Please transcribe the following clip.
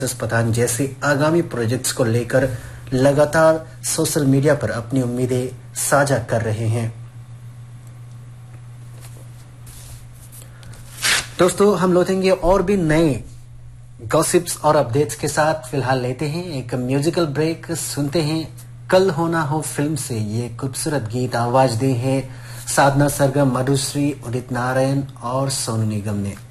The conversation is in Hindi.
पठान जैसे आगामी प्रोजेक्ट्स को लेकर लगातार सोशल मीडिया पर अपनी उम्मीदें साझा कर रहे हैं। दोस्तों, हम लौटेंगे और भी नए गॉसिप्स और अपडेट्स के साथ। फिलहाल लेते हैं एक म्यूजिकल ब्रेक, सुनते हैं कल हो ना हो फिल्म से ये खूबसूरत गीत। आवाज दी है साधना सरगम, मधुश्री, उदित नारायण और सोनू निगम ने।